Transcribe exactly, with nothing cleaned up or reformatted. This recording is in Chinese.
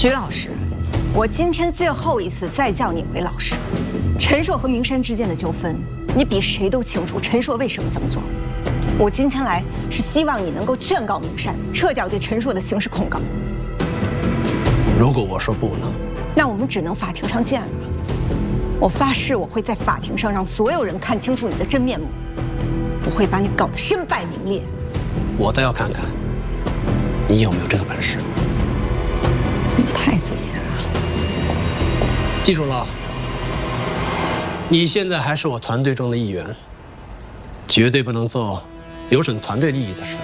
徐老师，我今天最后一次再叫你回老师。陈硕和明山之间的纠纷，你比谁都清楚陈硕为什么这么做。我今天来是希望你能够劝告明山撤掉对陈硕的刑事控告。 如果我说不呢？ 那我们只能法庭上见了。我发誓，我会在法庭上让所有人看清楚你的真面目，我会把你搞得身败名裂。 我倒要看看你有没有这个本事。 你太自信了。 记住了，你现在还是我团队中的一员，绝对不能做有损团队利益的事。